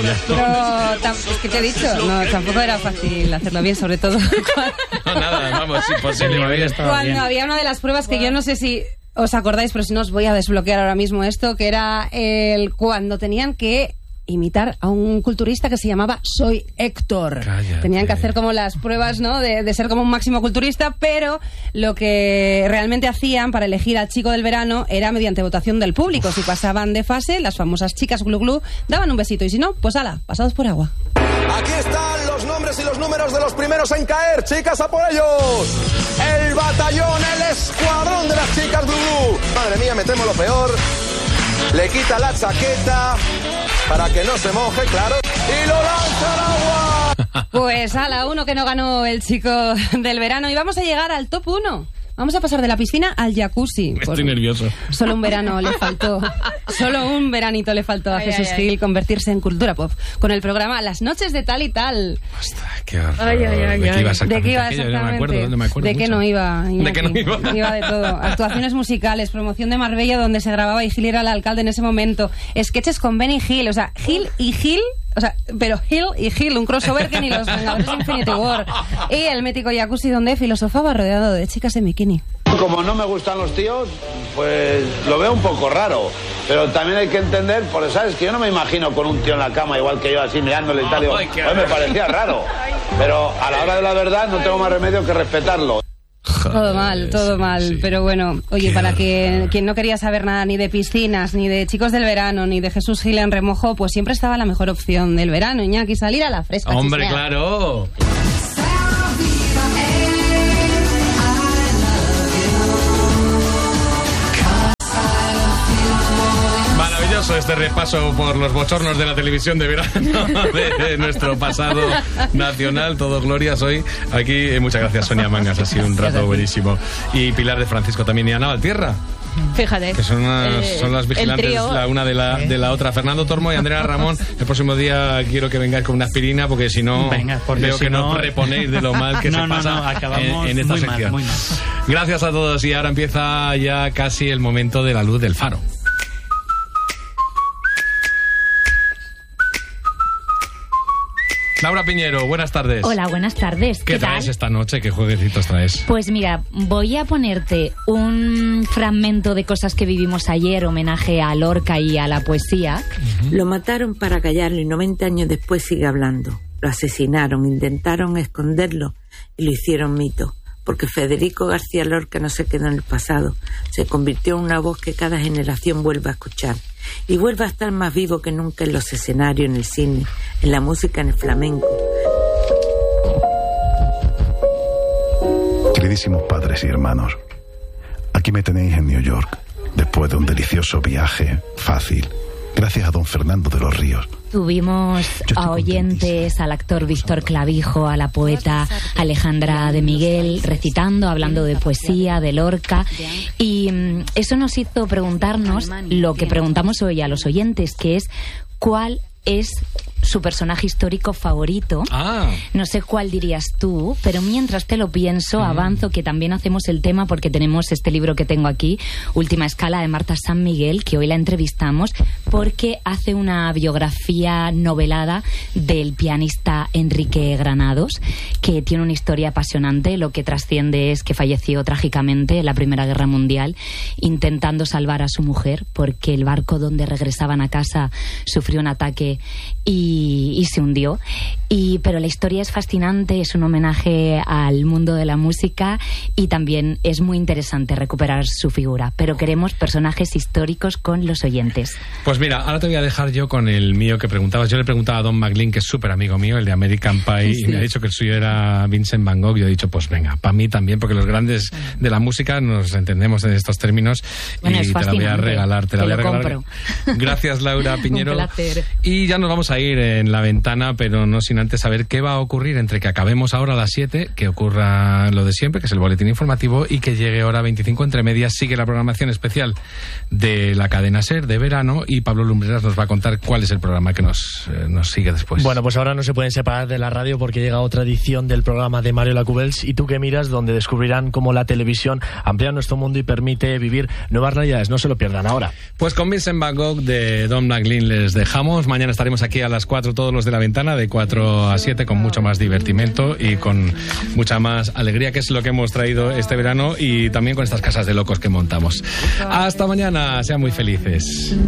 Pero, es que te he dicho, no, tampoco era fácil hacerlo bien, sobre todo No, nada, vamos, imposible. Cuando había una de las pruebas que yo no sé si os acordáis, pero si no os voy a desbloquear ahora mismo esto, que era cuando tenían que imitar a un culturista que se llamaba Soy Héctor. Cállate. Tenían que hacer como las pruebas, ¿no? de ser como un máximo culturista, pero lo que realmente hacían para elegir al chico del verano era mediante votación del público. Si pasaban de fase, las famosas chicas glu glu daban un besito, y si no, pues ala, pasados por agua. Aquí están los nombres y los números de los primeros en caer. Chicas, a por ellos. El batallón, el escuadrón de las chicas glu glu. Madre mía, me temo lo peor. Le quita la chaqueta para que no se moje, claro, y lo lanza al agua. Pues ala, uno que no ganó el chico del verano. Y vamos a llegar al top 1. Vamos a pasar de la piscina al jacuzzi. Estoy nervioso. Solo un verano le faltó. Solo un veranito le faltó a Jesús Gil convertirse en cultura pop con el programa Las noches de tal y tal. Ostras, qué horror. ¿De qué iba exactamente? No me acuerdo ¿De qué mucho. no iba? ¿De qué no iba? Iba de todo. Actuaciones musicales, promoción de Marbella donde se grababa y Gil era el alcalde en ese momento. Sketches con Benny Hill. O sea, Gil y Gil... O sea, pero Hill y Hill, un crossover que ni los Vengadores de Infinity War. Y el mítico jacuzzi donde filosofaba rodeado de chicas en bikini. Como no me gustan los tíos, pues lo veo un poco raro. Pero también hay que entender, porque sabes que yo no me imagino con un tío en la cama igual que yo así mirándole y tal. Digo, me parecía raro. Pero a la hora de la verdad no tengo más remedio que respetarlo. Todo mal, sí. Pero bueno, oye, para que quien no quería saber nada ni de piscinas, ni de chicos del verano, ni de Jesús Gil en remojo, pues siempre estaba la mejor opción del verano, Iñaki, salir a la fresca. ¡Hombre, chismear. claro! Maravilloso este repaso por los bochornos de la televisión de verano de nuestro pasado nacional. Todo glorias hoy aquí. Muchas gracias, Sonia Mangas. Ha sido un rato buenísimo. Y Pilar de Francisco también. Y Ana Valtierra. Fíjate. Que son las vigilantes, la una de la otra. Fernando Tormo y Andrea Ramón. El próximo día quiero que vengáis con una aspirina, porque si no, veo que no reponéis de lo mal que se pasa en esta sección. Muy mal. Gracias a todos. Y ahora empieza ya casi el momento de la luz del faro. Laura Piñero, buenas tardes. Hola, buenas tardes. ¿Qué traes esta noche? ¿Qué jueguecitos traes? Pues mira, voy a ponerte un fragmento de cosas que vivimos ayer, homenaje a Lorca y a la poesía. Lo mataron para callarlo y 90 años después sigue hablando. Lo asesinaron, intentaron esconderlo y lo hicieron mito. Porque Federico García Lorca no se quedó en el pasado. Se convirtió en una voz que cada generación vuelve a escuchar. Y vuelve a estar más vivo que nunca en los escenarios, en el cine, en la música, en el flamenco. Queridísimos padres y hermanos, aquí me tenéis en New York, después de un delicioso viaje fácil, gracias a don Fernando de los Ríos. Tuvimos a oyentes, al actor Víctor Clavijo, a la poeta Alejandra de Miguel, recitando, hablando de poesía, de Lorca, y eso nos hizo preguntarnos lo que preguntamos hoy a los oyentes, que es ¿cuál es su personaje histórico favorito? No sé cuál dirías tú, pero mientras te lo pienso, avanzo que también hacemos el tema porque tenemos este libro que tengo aquí, Última Escala, de Marta San Miguel, que hoy la entrevistamos porque hace una biografía novelada del pianista Enrique Granados, que tiene una historia apasionante. Lo que trasciende es que falleció trágicamente en la Primera Guerra Mundial intentando salvar a su mujer porque el barco donde regresaban a casa sufrió un ataque y se hundió. Pero la historia es fascinante, es un homenaje al mundo de la música y también es muy interesante recuperar su figura. Pero queremos personajes históricos con los oyentes. Pues mira, ahora te voy a dejar yo con el mío que preguntabas. Yo le preguntaba a Don McLean, que es súper amigo mío, el de American Pie, y me ha dicho que el suyo era Vincent Van Gogh. Yo he dicho, pues venga, para mí también, porque los grandes de la música nos entendemos en estos términos. Bueno, y te la voy a regalar, te la voy a regalar. Compro. Gracias, Laura Piñero. Un placer. Y ya nos vamos a ir en la ventana, pero no sin antes saber qué va a ocurrir entre que acabemos ahora a las 7, que ocurra lo de siempre, que es el boletín informativo, y que llegue hora 25 entre medias. Sigue la programación especial de la cadena SER de verano y Pablo Lumbreras nos va a contar cuál es el programa que nos sigue después. Bueno, pues ahora no se pueden separar de la radio porque llega otra edición del programa de Mario Lacubels y Tú que miras, donde descubrirán cómo la televisión amplía nuestro mundo y permite vivir nuevas realidades. No se lo pierdan ahora. Pues con Vincent Van Gogh de Don McLean les dejamos. Mañana estaremos aquí a las 4. 4 todos los de La Ventana, de 4 a 7, con mucho más divertimento y con mucha más alegría, que es lo que hemos traído este verano, y también con estas casas de locos que montamos. Hasta mañana, sean muy felices.